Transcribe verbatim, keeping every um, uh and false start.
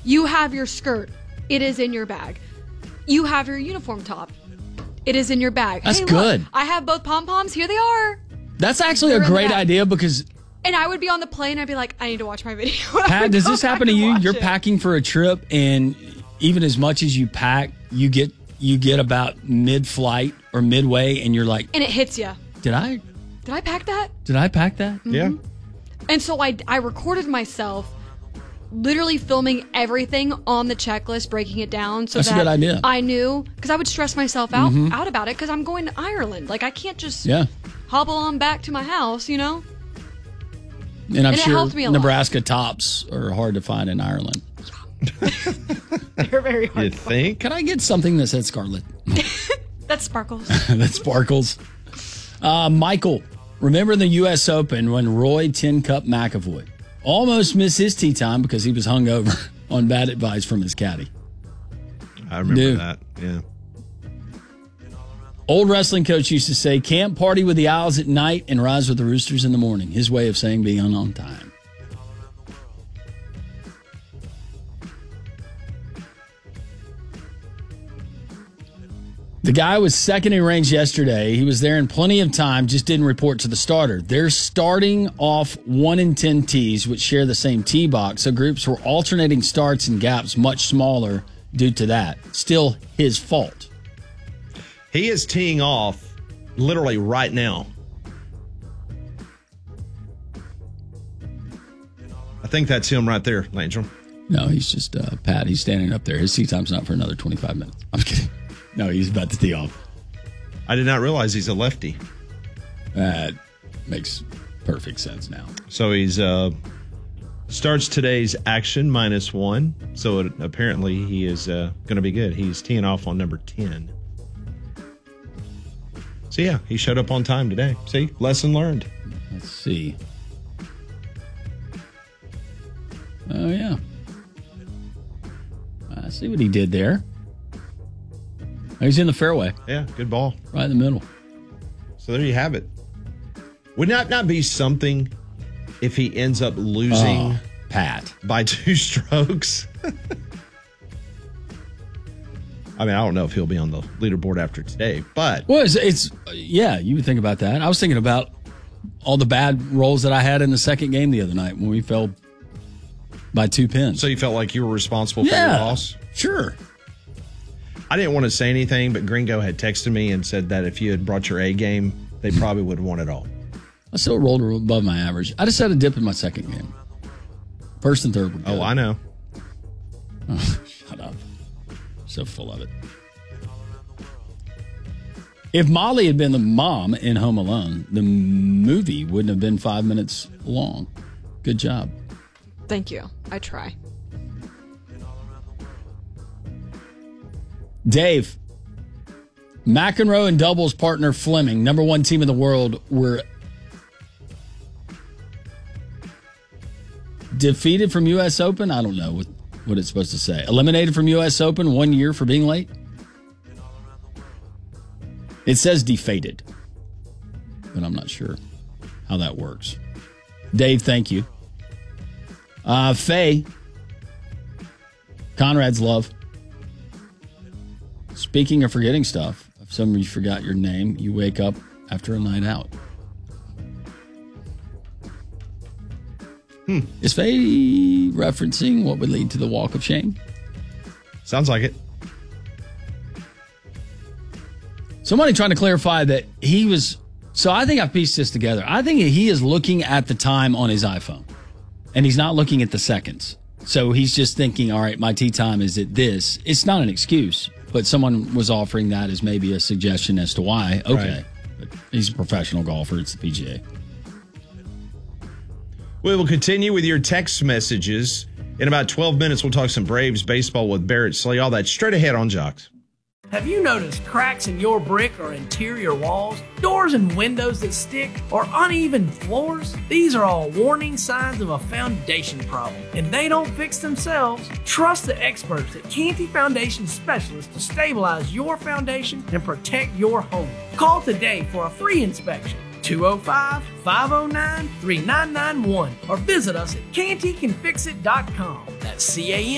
You have your skirt. It is in your bag. You have your uniform top. It is in your bag. That's hey, good. Look, I have both pom-poms. Here they are. That's actually They're a great idea because... And I would be on the plane. I'd be like, I need to watch my video. Pat, does this happen to you? You're it. packing for a trip, and even as much as you pack, you get you get about mid-flight or midway, and you're like... And it hits you. Did I... Did I pack that? Did I pack that? Mm-hmm. Yeah. And so I, I recorded myself literally filming everything on the checklist, breaking it down so That's that a good idea. I knew, because I would stress myself out, Mhm. out about it because I'm going to Ireland. Like, I can't just Yeah. hobble on back to my house, you know? And I'm And it sure helped me a lot. Nebraska tops are hard to find in Ireland. They're very hard. You think? Can I get something that said Scarlet? That sparkles. That sparkles. Uh, Michael, remember the U S Open when Roy Tin Cup McAvoy almost missed his tee time because he was hungover on bad advice from his caddy? I remember Dude. that. Yeah. Old wrestling coach used to say, can't party with the Owls at night and rise with the Roosters in the morning. His way of saying being on time. The guy was second in range yesterday. He was there in plenty of time, just didn't report to the starter. They're starting off one in ten tees, which share the same tee box, so groups were alternating starts and gaps much smaller due to that. Still his fault. He is teeing off literally right now. I think that's him right there, Landrum. No, he's just uh, Pat. He's standing up there. His tee time's not for another twenty-five minutes. I'm kidding. No, he's about to tee off. I did not realize he's a lefty. That makes perfect sense now. So he's uh, starts today's action minus one. So it, apparently he is uh, going to be good. He's teeing off on number ten. So yeah, he showed up on time today. See, lesson learned. Let's see. Oh, yeah. I see what he did there. He's in the fairway. Yeah, good ball. Right in the middle. So there you have it. Would not not be something if he ends up losing Oh, Pat. by two strokes? I mean, I don't know if he'll be on the leaderboard after today, but... Well, it's, it's yeah, you would think about that. I was thinking about all the bad rolls that I had in the second game the other night when we fell by two pins. So you felt like you were responsible for Yeah, your loss? Sure. I didn't want to say anything, but Gringo had texted me and said that if you had brought your A game, they probably would have won it all. I still rolled above my average. I just had a dip in my second game. First and third were good. Oh, I know. Oh, shut up. So full of it. If Molly had been the mom in Home Alone, the movie wouldn't have been five minutes long. Good job. Thank you. I try. Dave, McEnroe and doubles partner Fleming, number one team in the world, were defeated from U S Open. I don't know what, what it's supposed to say. Eliminated from U S Open one year for being late. It says defeated, but I'm not sure how that works. Dave, thank you. Uh, Faye, Conrad's love. Speaking of forgetting stuff, if some of you forgot your name, you wake up after a night out. Hmm. Is Faye referencing what would lead to the walk of shame? Sounds like it. Somebody trying to clarify that he was... So I think I pieced this together. I think he is looking at the time on his iPhone, and he's not looking at the seconds. So he's just thinking, all right, my tee time is at this. It's not an excuse, but someone was offering that as maybe a suggestion as to why. Okay. Right. But he's a professional golfer. It's the P G A. We will continue with your text messages. In about twelve minutes, we'll talk some Braves baseball with Barrett Slay. All that straight ahead on Jocks. Have you noticed cracks in your brick or interior walls, doors and windows that stick, or uneven floors? These are all warning signs of a foundation problem, and they don't fix themselves. Trust the experts at Canty Foundation Specialists to stabilize your foundation and protect your home. Call today for a free inspection. two oh five, five oh nine, three nine nine one or visit us at canty can fix it dot com. That's C A N